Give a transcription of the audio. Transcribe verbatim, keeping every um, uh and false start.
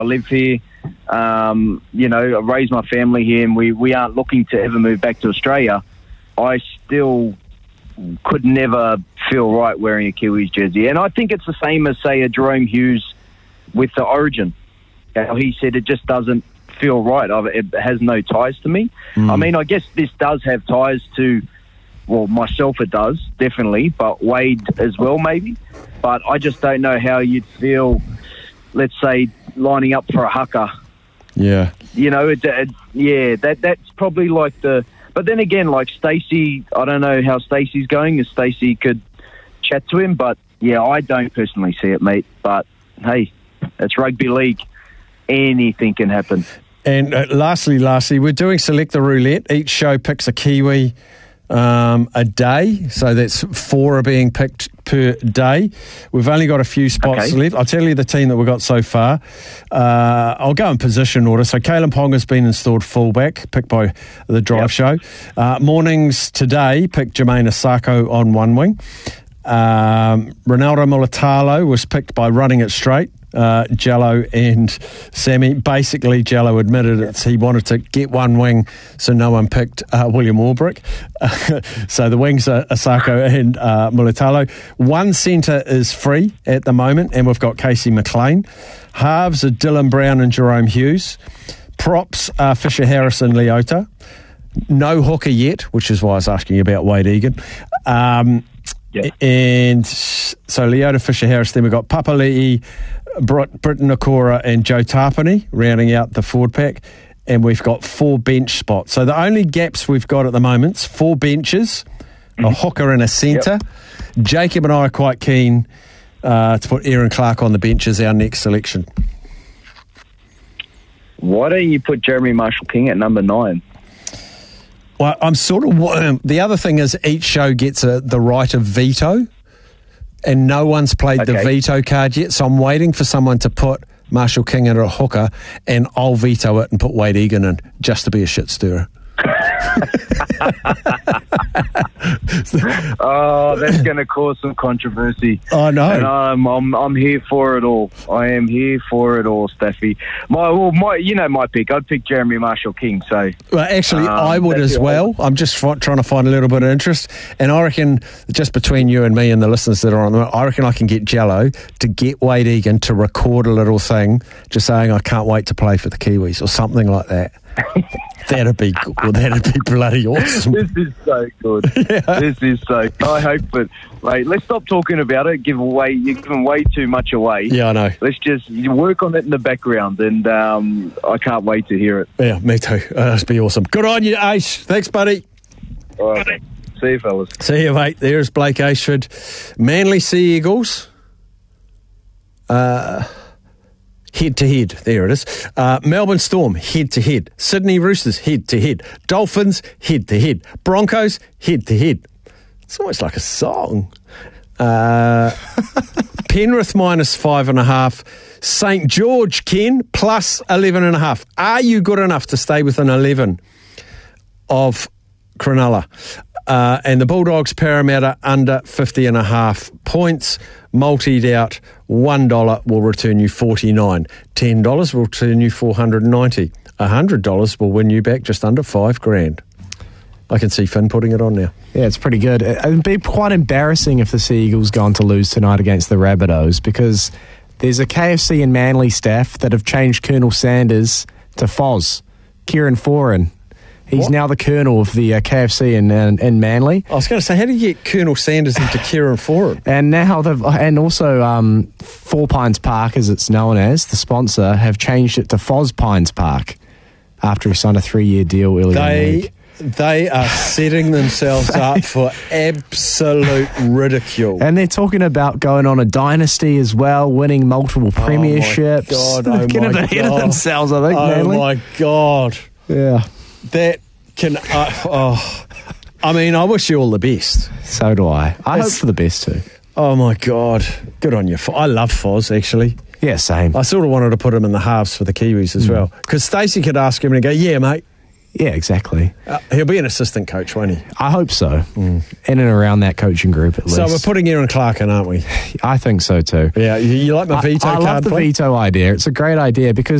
I live here. Um, you know, I raised my family here, and we, we aren't looking to ever move back to Australia. I still could never feel right wearing a Kiwis jersey. And I think it's the same as, say, a Jerome Hughes with the Origin. How he said it just doesn't feel right. It has no ties to me. Mm. I mean, I guess this does have ties to, well, myself it does, definitely, but Wade as well, maybe. But I just don't know how you'd feel, let's say, lining up for a haka. Yeah. You know, it, it, yeah, that that's probably like the... But then again, like Stacey, I don't know how Stacey's going, if Stacey could chat to him, but yeah, I don't personally see it, mate. But hey, it's rugby league. Anything can happen. And uh, lastly, lastly, we're doing Select the Roulette. Each show picks a Kiwi um, a day, so that's four are being picked per day. We've only got a few spots okay. left. I'll tell you the team that we've got so far. Uh, I'll go in position order. So Kalen Pong has been installed fullback, picked by the Drive yep. Show. Uh, Mornings today picked Jermaine Asako on one wing. Um, Ronaldo Mulatalo was picked by Running It Straight. Uh, Jello and Sammy. Basically, Jello admitted it. He wanted to get one wing, so no one picked uh, William Albrick. Uh, so the wings are Asako and uh, Mulatalo. One centre is free at the moment, and we've got Casey McLean. Halves are Dylan Brown and Jerome Hughes. Props are Fisher Harris and Leota. No hooker yet, which is why I was asking you about Wade Egan. Um, yeah. And so Leota, Fisher Harris. Then we've got Papali'i, Britton Okora and Joe Tarpany rounding out the forward pack, and we've got four bench spots. So the only gaps we've got at the moment is four benches, mm-hmm. a hooker and a centre. Yep. Jacob and I are quite keen uh, to put Aaron Clark on the bench as our next selection. Why don't you put Jeremy Marshall-King at number nine? Well, I'm sort of... Um, the other thing is each show gets a, the right of veto, and no one's played okay. the veto card yet, so I'm waiting for someone to put Marshall King in a hooker, and I'll veto it and put Wade Egan in, just to be a shit stirrer. Oh, that's going to cause some controversy. I know. And I'm, I'm I'm here for it all. I am here for it all, Staffy. My well, my you know my pick. I'd pick Jeremy Marshall-King. So well, actually, um, I would as well. I'm just f- trying to find a little bit of interest, and I reckon just between you and me and the listeners that are on, I reckon I can get Jello to get Wade Egan to record a little thing, just saying I can't wait to play for the Kiwis or something like that. That'd be well, that'd be bloody awesome. This is so good. Yeah. This is so good. I hope that, mate, let's stop talking about it. Give away, you're giving way too much away. Yeah, I know. Let's just you work on it in the background, and um, I can't wait to hear it. Yeah, me too. Uh, that'd be awesome. Good on you, Ace. Thanks, buddy. All right. See you, fellas. See you, mate. There's Blake Ashford. Manly Sea Eagles. Uh... Head to head, there it is. Uh, Melbourne Storm, head to head. Sydney Roosters, head to head. Dolphins, head to head. Broncos, head to head. It's almost like a song. Uh, Penrith minus five and a half. Saint George, Ken, plus eleven and a half. Are you good enough to stay within eleven of Cronulla? Uh, and the Bulldogs, Parramatta, under fifty and a half points. Multied out, one dollar will return you forty-nine. ten dollars will return you four hundred ninety. one hundred dollars will win you back just under five grand. I can see Finn putting it on now. Yeah, it's pretty good. It would be quite embarrassing if the Sea Eagles go on to lose tonight against the Rabbitohs, because there's a K F C and Manly staff that have changed Colonel Sanders to Foz. Kieran Foran. He's what? now the colonel of the uh, K F C in, in, in Manly. I was going to say, how do you get Colonel Sanders into Kieran Foran? And now they've, and also um, Four Pines Park, as it's known as, the sponsor, have changed it to Foz Pines Park after he signed a three-year deal earlier they, in the week. They are setting themselves up for absolute ridicule. And they're talking about going on a dynasty as well, winning multiple premierships. Oh, my God. They're Oh, getting my ahead of God. themselves, I think, Oh, Manly. my God. Yeah. That can... Uh, oh, I mean, I wish you all the best. So do I. I It's, hope for the best too. Oh, my God. Good on you. I love Foz, actually. Yeah, same. I sort of wanted to put him in the halves for the Kiwis as mm. well. Because Stacey could ask him and he'd go, yeah, mate. Yeah, exactly. Uh, he'll be an assistant coach, won't he? I hope so. Mm. In and around that coaching group, at least. So we're putting Aaron Clark in, aren't we? I think so too. Yeah, you, you like my veto I, I card? I love the play? veto idea. It's a great idea because